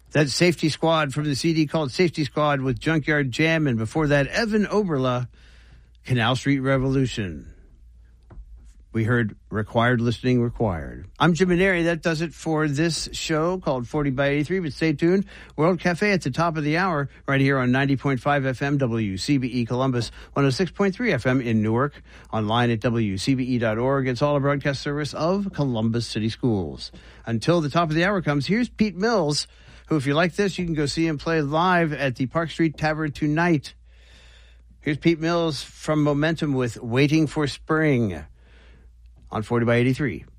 That's Safety Squad from the CD called Safety Squad with Junkyard Jam. And before that, Evan Oberla, Canal Street Revolution. We heard Required Listening Required. I'm Jim Maneri. That does it for this show called 40 by 83. But stay tuned. World Cafe at the top of the hour right here on 90.5 FM WCBE Columbus, 106.3 FM in Newark, online at WCBE.org. It's all a broadcast service of Columbus City Schools. Until the top of the hour comes, here's Pete Mills, who, if you like this, you can go see him play live at the Park Street Tavern tonight. Here's Pete Mills from Momentum with Waiting for Spring on 40 by 83.